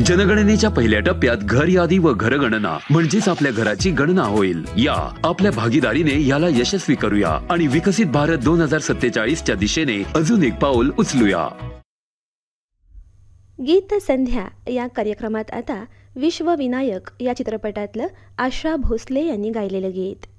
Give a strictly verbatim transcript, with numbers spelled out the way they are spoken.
जनगणनेच्या पहिल्या टप्प्यात घर यादी व घरगणना म्हणजेच आपल्या घराची गणना होईल. या आपल्या भागीदारीने याला यशस्वी करूया आणि विकसित भारत दोन हजार सत्तेचाळीस च्या दिशेने अजून एक पाऊल उचलूया. गीत संध्या या कार्यक्रमात आता विश्व विनायक या चित्रपटातलं आशा भोसले यांनी गायलेलं गीत.